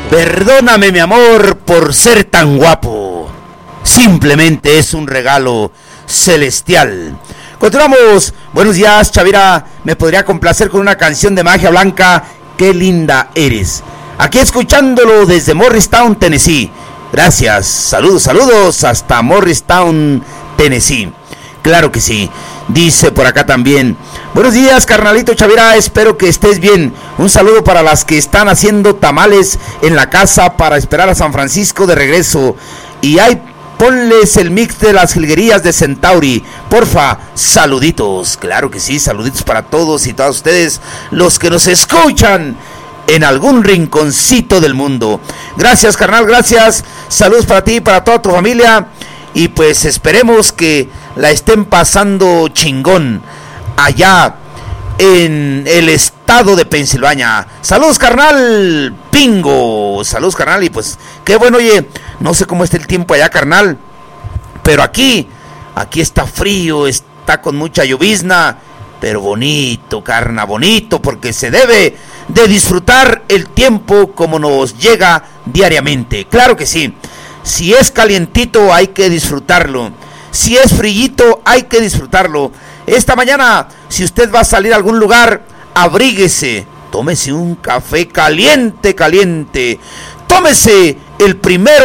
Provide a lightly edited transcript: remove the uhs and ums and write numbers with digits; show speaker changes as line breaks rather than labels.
Perdóname, mi amor, por ser tan guapo. Simplemente es un regalo celestial. Continuamos. Buenos días, Chavira. Me podría complacer con una canción de Magia Blanca. Qué linda eres. Aquí escuchándolo desde Morristown, Tennessee. Gracias. Saludos hasta Morristown, Tennessee. Claro que sí. Dice por acá también: buenos días, carnalito Chavira, espero que estés bien. Un saludo para las que están haciendo tamales en la casa para esperar a San Francisco de regreso. Y ahí ponles el mix de las jilguerías de Centauri, porfa. Saluditos. Claro que sí, saluditos para todos y todas ustedes los que nos escuchan en algún rinconcito del mundo. Gracias, carnal, gracias. Saludos para ti y para toda tu familia. Y pues esperemos que la estén pasando chingón allá en el estado de Pensilvania. Saludos, carnal. Pingo. Saludos, carnal. Y pues qué bueno, oye, no sé cómo está el tiempo allá, carnal, pero aquí está frío, está con mucha llovizna, pero bonito, carna, bonito, porque se debe de disfrutar el tiempo como nos llega diariamente. Claro que sí. Si es calientito hay que disfrutarlo. Si es frillito hay que disfrutarlo. Esta mañana, si usted va a salir a algún lugar, abríguese. Tómese un café caliente. Tómese el primero